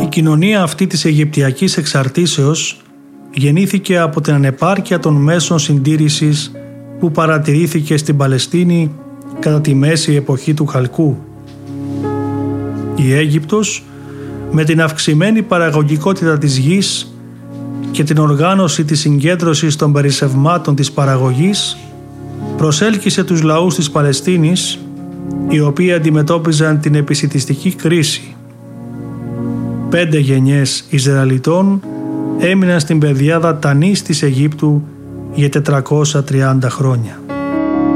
κοινωνία αυτή της Αιγυπτιακής εξαρτήσεως γεννήθηκε από την ανεπάρκεια των μέσων συντήρησης που παρατηρήθηκε στην Παλαιστίνη κατά τη μέση εποχή του Χαλκού. Η Αίγυπτος, με την αυξημένη παραγωγικότητα της γης και την οργάνωση της συγκέντρωσης των περισσευμάτων της παραγωγής, προσέλκυσε τους λαούς της Παλαιστίνης, οι οποίοι αντιμετώπιζαν την επισιτιστική κρίση. 5 γενιές Ισραηλιτών έμειναν στην πεδιάδα Τανής της Αιγύπτου για 430 χρόνια.